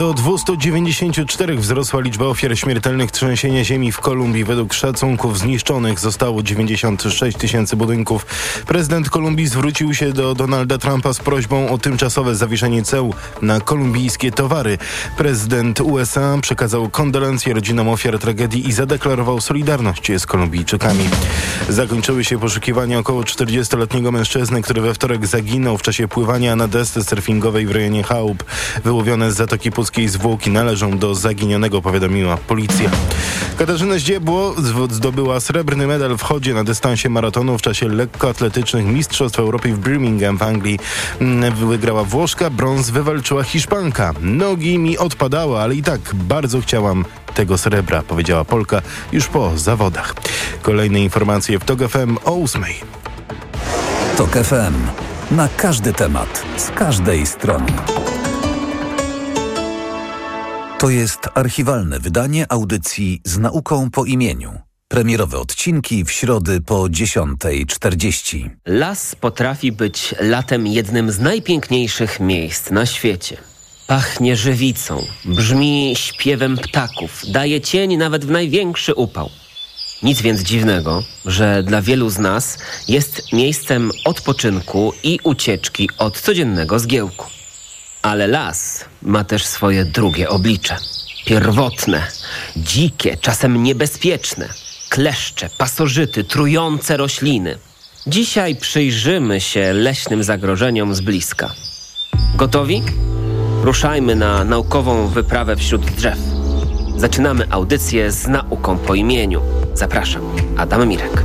Do 294 wzrosła liczba ofiar śmiertelnych trzęsienia ziemi w Kolumbii. Według szacunków zniszczonych zostało 96 tysięcy budynków. Prezydent Kolumbii zwrócił się do Donalda Trumpa z prośbą o tymczasowe zawieszenie ceł na kolumbijskie towary. Prezydent USA przekazał kondolencje rodzinom ofiar tragedii i zadeklarował solidarność z Kolumbijczykami. Zakończyły się poszukiwania około 40-letniego mężczyzny, który we wtorek zaginął w czasie pływania na desce surfingowej w rejonie chałup. Wyłowione z Zatoki Puckiej zwłoki należą do zaginionego, powiadomiła policja. Katarzyna Zdziebło zdobyła srebrny medal w chodzie na dystansie maratonu w czasie lekkoatletycznych Mistrzostw Europy w Birmingham w Anglii. Wygrała Włoszka, brąz wywalczyła Hiszpanka. Nogi mi odpadały, ale i tak bardzo chciałam tego srebra, powiedziała Polka już po zawodach. Kolejne informacje w TOK FM o 8:00. TOK FM. Na każdy temat, z każdej strony. To jest archiwalne wydanie audycji Z nauką po imieniu. Premierowe odcinki w środy po 10:40. Las potrafi być latem jednym z najpiękniejszych miejsc na świecie. Pachnie żywicą, brzmi śpiewem ptaków, daje cień nawet w największy upał. Nic więc dziwnego, że dla wielu z nas jest miejscem odpoczynku i ucieczki od codziennego zgiełku. Ale las ma też swoje drugie oblicze. Pierwotne, dzikie, czasem niebezpieczne. Kleszcze, pasożyty, trujące rośliny. Dzisiaj przyjrzymy się leśnym zagrożeniom z bliska. Gotowi? Ruszajmy na naukową wyprawę wśród drzew. Zaczynamy audycję z nauką po imieniu. Zapraszam, Adam Mirek.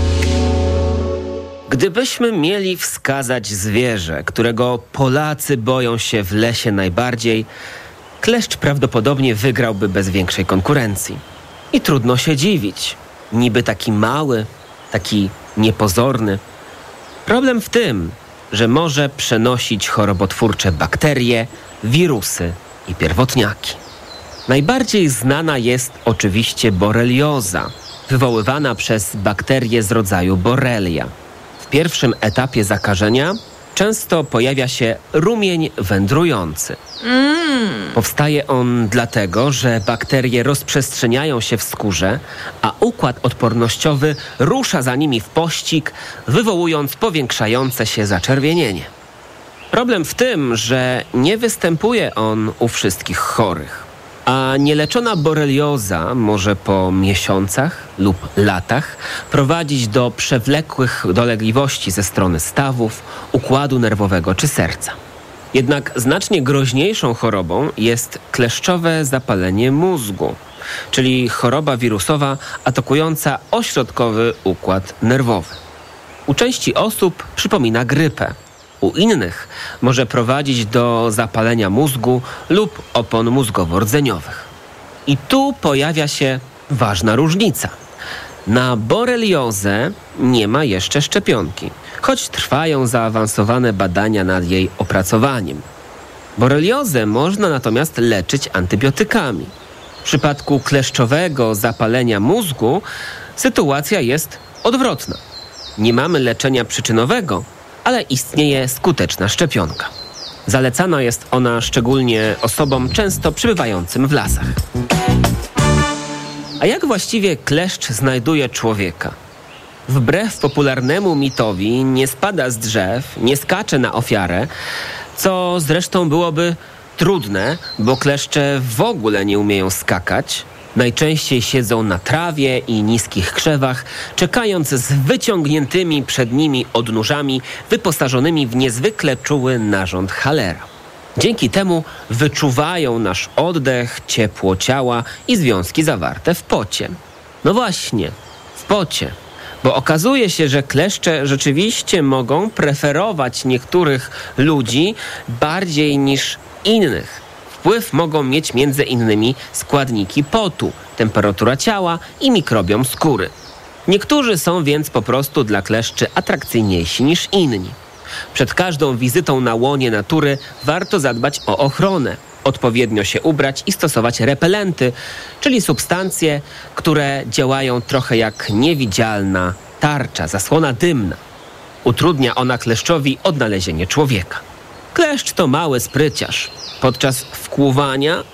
Gdybyśmy mieli wskazać zwierzę, którego Polacy boją się w lesie najbardziej, kleszcz prawdopodobnie wygrałby bez większej konkurencji. I trudno się dziwić. Niby taki mały, taki niepozorny. Problem w tym, że może przenosić chorobotwórcze bakterie, wirusy i pierwotniaki. Najbardziej znana jest oczywiście borelioza, wywoływana przez bakterie z rodzaju Borrelia. W pierwszym etapie zakażenia często pojawia się rumień wędrujący. Powstaje on dlatego, że bakterie rozprzestrzeniają się w skórze, a układ odpornościowy rusza za nimi w pościg, wywołując powiększające się zaczerwienienie. Problem w tym, że nie występuje on u wszystkich chorych. A nieleczona borelioza może po miesiącach lub latach prowadzić do przewlekłych dolegliwości ze strony stawów, układu nerwowego czy serca. Jednak znacznie groźniejszą chorobą jest kleszczowe zapalenie mózgu, czyli choroba wirusowa atakująca ośrodkowy układ nerwowy. U części osób przypomina grypę. U innych może prowadzić do zapalenia mózgu lub opon mózgowo-rdzeniowych. I tu pojawia się ważna różnica. Na boreliozę nie ma jeszcze szczepionki, choć trwają zaawansowane badania nad jej opracowaniem. Boreliozę można natomiast leczyć antybiotykami. W przypadku kleszczowego zapalenia mózgu sytuacja jest odwrotna. Nie mamy leczenia przyczynowego, ale istnieje skuteczna szczepionka. Zalecana jest ona szczególnie osobom często przebywającym w lasach. A jak właściwie kleszcz znajduje człowieka? Wbrew popularnemu mitowi nie spada z drzew, nie skacze na ofiarę, co zresztą byłoby trudne, bo kleszcze w ogóle nie umieją skakać. Najczęściej siedzą na trawie i niskich krzewach, czekając z wyciągniętymi przed nimi odnóżami wyposażonymi w niezwykle czuły narząd Hallera. Dzięki temu wyczuwają nasz oddech, ciepło ciała i związki zawarte w pocie. No właśnie, w pocie. Bo okazuje się, że kleszcze rzeczywiście mogą preferować niektórych ludzi bardziej niż innych. Wpływ mogą mieć między innymi składniki potu, temperatura ciała i mikrobiom skóry. Niektórzy są więc po prostu dla kleszczy atrakcyjniejsi niż inni. Przed każdą wizytą na łonie natury warto zadbać o ochronę, odpowiednio się ubrać i stosować repelenty, czyli substancje, które działają trochę jak niewidzialna tarcza, zasłona dymna. Utrudnia ona kleszczowi odnalezienie człowieka. Kleszcz to mały spryciarz. Podczas wkłuwania